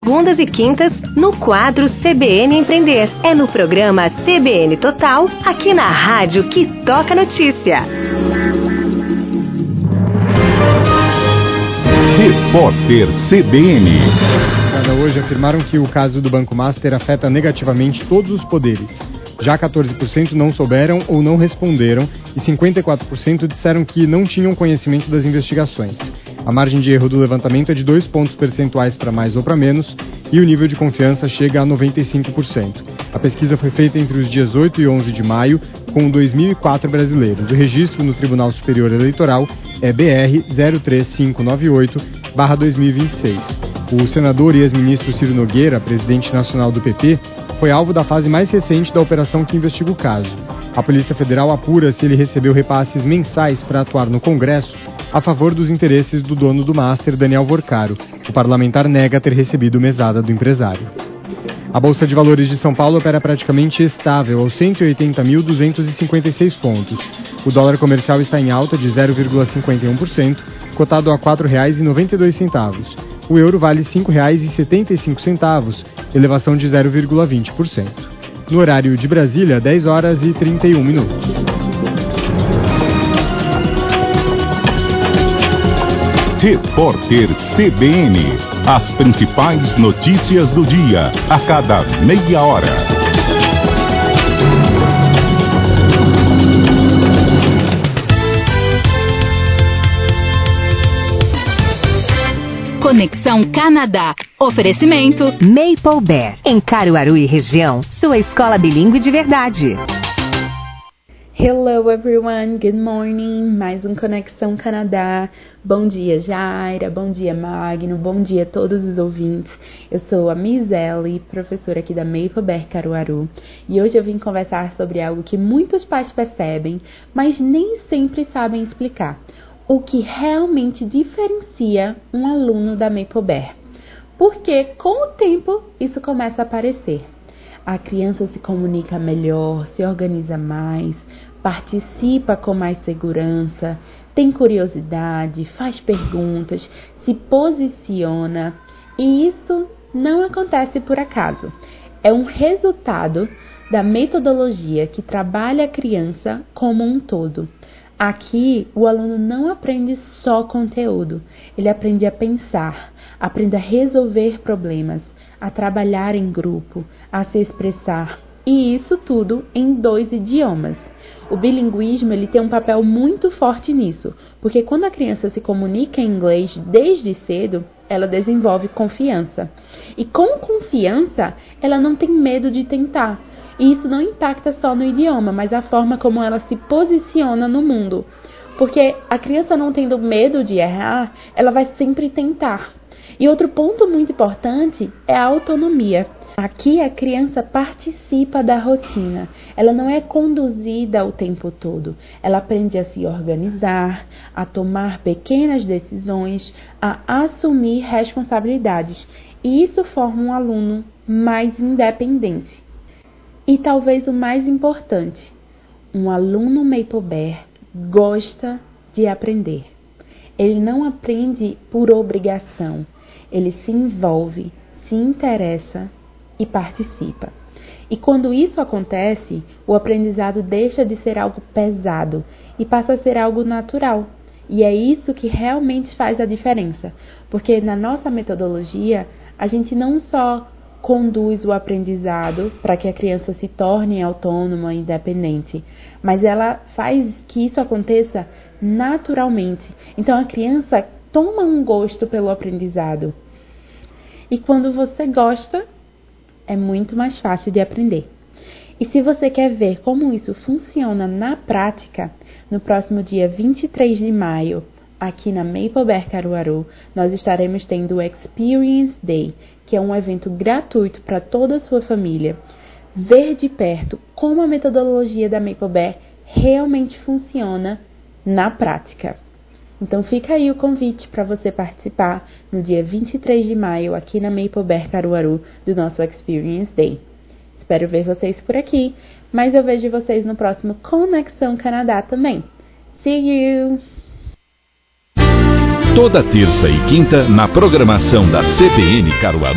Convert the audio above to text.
Segundas e quintas, no quadro CBN Empreender. É no programa CBN Total, aqui na rádio que toca notícia. Repórter CBN. Hoje afirmaram que o caso do Banco Master afeta negativamente todos os poderes. Já 14% não souberam ou não responderam e 54% disseram que não tinham conhecimento das investigações. A margem de erro do levantamento é de 2 pontos percentuais para mais ou para menos e o nível de confiança chega a 95%. A pesquisa foi feita entre os dias 8 e 11 de maio com 2.004 brasileiros. O registro no Tribunal Superior Eleitoral é BR 03598/2026. O senador e ex-ministro Ciro Nogueira, presidente nacional do PP, foi alvo da fase mais recente da operação que investiga o caso. A Polícia Federal apura se ele recebeu repasses mensais para atuar no Congresso a favor dos interesses do dono do Master, Daniel Vorcaro. O parlamentar nega ter recebido mesada do empresário. A Bolsa de Valores de São Paulo opera praticamente estável aos 180.256 pontos. O dólar comercial está em alta de 0,51%, cotado a R$ 4,92. O euro vale R$ 5,75, elevação de 0,20%. No horário de Brasília, 10 horas e 31 minutos. Repórter CBN. As principais notícias do dia, a cada meia hora. Conexão Canadá. Oferecimento Maple Bear, em Caruaru e região, sua escola bilíngue de verdade. Hello everyone, good morning, mais um Conexão Canadá. Bom dia Jaira, bom dia Magno, bom dia a todos os ouvintes. Eu sou a Miseli, professora aqui da Maple Bear Caruaru, e hoje eu vim conversar sobre algo que muitos pais percebem, mas nem sempre sabem explicar. O que realmente diferencia um aluno da Maple Bear. Porque com o tempo isso começa a aparecer. A criança se comunica melhor, se organiza mais, participa com mais segurança, tem curiosidade, faz perguntas, se posiciona. E isso não acontece por acaso. É um resultado da metodologia que trabalha a criança como um todo. Aqui, o aluno não aprende só conteúdo, ele aprende a pensar, aprende a resolver problemas, a trabalhar em grupo, a se expressar, e isso tudo em 2 idiomas. O bilinguismo ele tem um papel muito forte nisso, porque quando a criança se comunica em inglês desde cedo, ela desenvolve confiança. E com confiança, ela não tem medo de tentar. E isso não impacta só no idioma, mas a forma como ela se posiciona no mundo. Porque a criança não tendo medo de errar, ela vai sempre tentar. E outro ponto muito importante é a autonomia. Aqui a criança participa da rotina. Ela não é conduzida o tempo todo. Ela aprende a se organizar, a tomar pequenas decisões, a assumir responsabilidades. E isso forma um aluno mais independente. E talvez o mais importante, um aluno Maple Bear gosta de aprender. Ele não aprende por obrigação, ele se envolve, se interessa e participa. E quando isso acontece, o aprendizado deixa de ser algo pesado e passa a ser algo natural. E é isso que realmente faz a diferença, porque na nossa metodologia, a gente não só conduz o aprendizado para que a criança se torne autônoma e independente, mas ela faz que isso aconteça naturalmente. Então a criança toma um gosto pelo aprendizado. E quando você gosta, é muito mais fácil de aprender. E se você quer ver como isso funciona na prática, no próximo dia 23 de maio, aqui na Maple Bear Caruaru, nós estaremos tendo o Experience Day, que é um evento gratuito para toda a sua família. Ver de perto como a metodologia da Maple Bear realmente funciona na prática. Então fica aí o convite para você participar no dia 23 de maio, aqui na Maple Bear Caruaru, do nosso Experience Day. Espero ver vocês por aqui, mas eu vejo vocês no próximo Conexão Canadá também. See you! Toda terça e quinta, na programação da CBN Caruaru,